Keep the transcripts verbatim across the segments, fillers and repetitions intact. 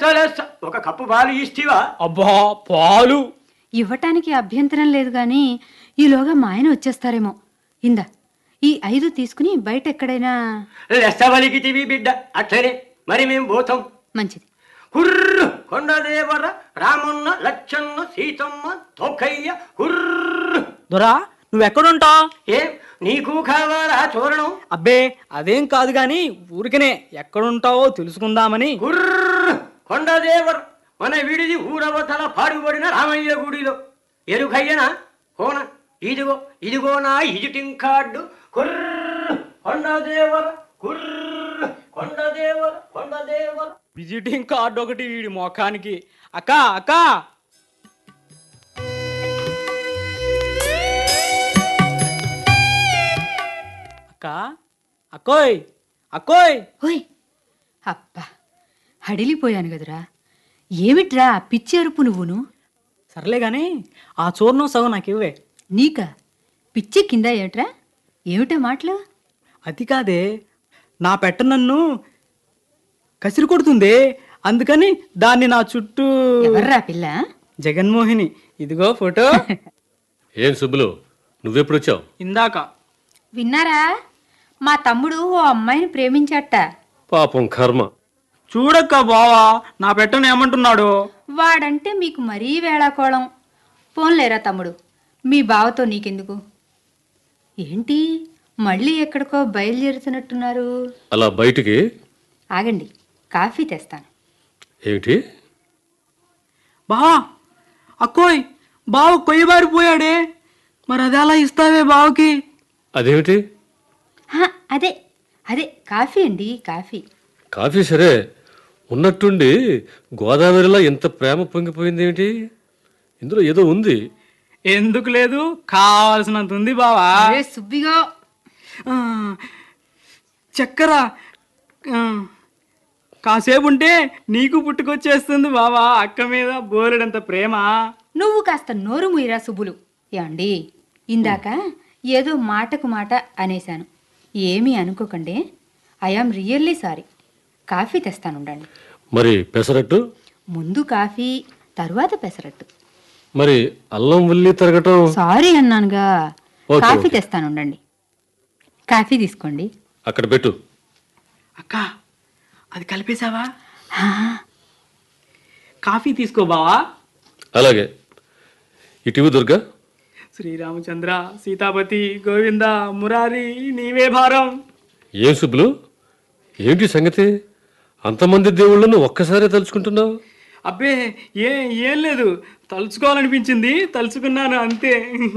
ఒక కప్పు పాలు ఇస్తివా? అబ్బా పాలు ఇవ్వటానికి అభ్యంతరం లేదు గాని ఈలోగా మా ఆయన వచ్చేస్తారేమో. ఇందా ఈ ఐదు తీసుకుని బయట ఎక్కడైనా. లెస్సవలికితివి బిడ్డ, అట్లనే మరి మేము పోతాం. మంచిది. హుర్రు కొండదేవర రామన్న లచ్చన్న సీతమ్మ తోకయ్య హుర్రు. దొరా నువ్వెక్కడుంటా? ఏం నీకు కావాలా చూడడం? అబ్బే అదేం కాదు గాని ఊరికనే ఎక్కడుంటావో తెలుసుకుందామని. హుర్రు కొండదేవర మన విడిది ఊరవతల పాడుబడిన రామయ్య గుడిలో ఎరుకయ్యనా కోన ఇదిగో ఇదిగో నా విజిటింగ్ కార్డు. కుర్ర కొండదేవర కుర్ర కొండదేవర కొండదేవర. విజిటింగ్ కార్డు ఒకటి వీడి మొఖానికి. అక్క అక్క అక్క అక్కోయ్ అక్కోయ్. ఓయ్ అబ్బా హడిలిపోయాను కదరా. ఏమిట్రా ఆ పిచ్చి అరుపు నువ్వును? సర్లే గాని ఆ చూర్ణం సగం నాకు ఇవ్వే. నీకా? పిచ్చి కింద ఏట్రా? ఏమిటా మాటలు? అది కాదే, నా పెట్ట నన్ను కసిరి కొడుతుంది, అందుకని దాన్ని నా చుట్టూ. ఎవర్రా పిల్ల? జగన్మోహిని. ఇదిగో ఫోటో. ఏం సుబ్బులు, నువ్వెప్పుడు వచ్చావు? ఇందాక. విన్నారా? మా తమ్ముడు ఓ అమ్మాయిని ప్రేమించట. పాపం కర్మ. చూడక్క బావా నా పెట్టను ఏమంటున్నాడు. వాడంటే మీకు మరీ వేళాకోళం. పోన్లేరా తమ్ముడు, మీ బావతో నీకెందుకు? ఏంటి మళ్ళీ ఎక్కడికో బయలుదేరుతున్నట్టున్నారు? అలా బయటికి. ఆగండి, కాఫీ తెస్తాను. ఏమిటి? బావా అక్కోయ్, బావ కొయ్యబారిపోయాడే, మరి అది అలా ఇస్తావే బావకి? అదేమిటి? హా, అదే అదే కాఫీ అండి, కాఫీ. కాఫీ సరే, ఉన్నట్టుండి గోదావరిలో ఎంత ప్రేమ పొంగిపోయింది ఏమిటి? ఇందులో ఏదో ఉంది. ఎందుకు లేదు, కావాల్సినంత ఉంది బావా. అరే సుబ్బిగా, ఆ, చక్కెర ఆ, కాసేపు ఉంటే నీకు పుట్టుకొచ్చేస్తుంది బావా అక్క మీద బోలెడంత ప్రేమ. నువ్వు కాస్త నోరు ముయిరా సుబ్బులు. యాండి ఇందాక ఏదో మాటకు మాట అనేశాను, ఏమీ అనుకోకండి. I am really sorry. కాఫీ తెస్తానుండండి. మరి పెసరట్టు? ముందు కాఫీ, తరువాత పెసరట్టు. మరి అల్లం ఉల్లి తరగటం? Sorry అన్నానుగా. Okay, coffee okay. తెస్తానుండండి. Coffee తీసుకోండి. అక్కడ పెట్టు. అక్క అది కలిపేశావా? హా, కాఫీ తీసుకో బావా. అలాగే. ఇటీవి దుర్గా. శ్రీరామచంద్ర సీతాపతి గోవింద మురారి నీవే భారం. ఏం సుబ్బులు, ఏంటి సంగతి? అంతమంది దేవుళ్ళను ఒక్కసారే తలుచుకుంటున్నావు? అబ్బే ఏ ఏం లేదు, తలుచుకోవాలనిపించింది, తలుచుకున్నాను అంతే.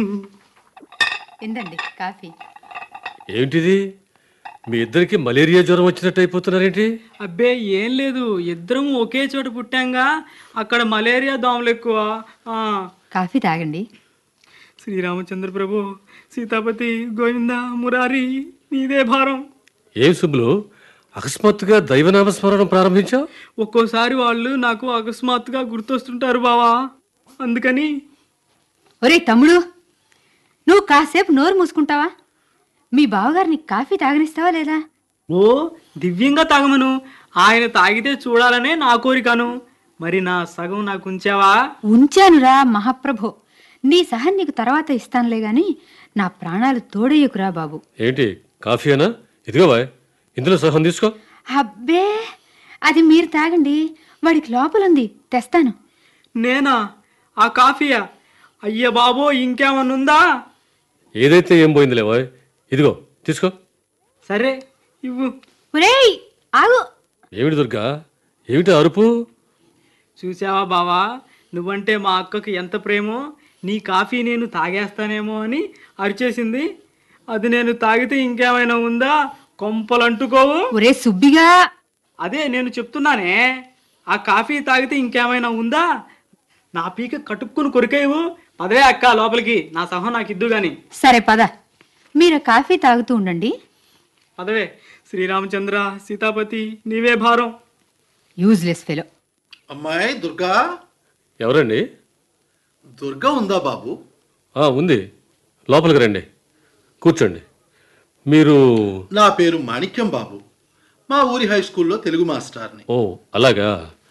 ఇందండి కాఫీ. ఏంటిది, మీ ఇద్దరికి మలేరియా జ్వరం వచ్చినట్టు అయిపోతున్నారేంటి? అబ్బే ఏం లేదు, ఇద్దరం ఒకే చోట పుట్టాంగా, అక్కడ మలేరియా దోమలు ఎక్కువ. ఆ, కాఫీ తాగండి. శ్రీరామచంద్ర ప్రభు సీతాపతి గోవింద మురారి నీదే భారం. ఏం సుబ్బులు, అకస్మాత్తుగా దైవనామస్మరణం ప్రారంభించావు? ఒక్కోసారి వాళ్ళు నాకు అకస్మాత్తుగా గుర్తొస్తుంటారు బావా, అందుకని. ఒరే తమ్ముడు, నువ్వు కాసేపు నోరు మూసుకుంటావా? మీ బావగారిని కాఫీ తాగనిస్తావా లేదా? ఓ దివ్యంగా తాగమను, ఆయన తాగితే చూడాలనే నా కోరికను. మరి నా సగం నాకు ఉంచావా? ఉంచానురా మహాప్రభో. నీ సహన్ నీకు తర్వాత ఇస్తానులే గాని నా ప్రాణాలు తోడయ్యకురా బాబు. ఏంటి కాఫీ అనా? ఇదిగో బాయ్, ఇందులో సహం తీసుకో. అబ్బే అది మీరు తాగండి, వాడికి లోపలుంది, తెస్తాను. నేనా? ఆ కాఫీయా? అయ్య బాబో, ఇంకేమన్నుందా? ఏదైతే ఏం పోయిందిలే బాయ్, ఇదిగో తీసుకో. సరే ఇవ్వు. ఒరేయ్ ఆగు. ఏమిటి దుర్గా, ఏమిటి అరుపు? చూసావా బావా, నువ్వంటే మా అక్కకు ఎంత ప్రేమో, నీ కాఫీ నేను తాగేస్తానేమో అని అరిచేసింది. అది నేను తాగితే ఇంకేమైనా ఉందా? కొంపలు అంటుకోవు. ఒరే సుబ్బిగా, అదే నేను చెప్తున్నానే, ఆ కాఫీ తాగితే ఇంకేమైనా ఉందా? నా పీక కటుక్కుని కొరికేవు. పదవే అక్క లోపలికి, నా సహం నాకు ఇద్దు గాని. సరే పద, మీరు కాఫీ తాగుతూ ఉండండి. పదవే. శ్రీరామచంద్ర సీతాపతి నీవే భారం. Useless fellow. అమ్మాయి దుర్గా. ఎవరండి? దుర్గా ఉందా బాబు? ఆ, ఉంది. లోపలికి రండి, కూర్చోండి. మీరు? నా పేరు మాణిక్యం బాబు, మా ఊరి హై స్కూల్లో తెలుగు మాస్టర్ని. ఓ అలాగా.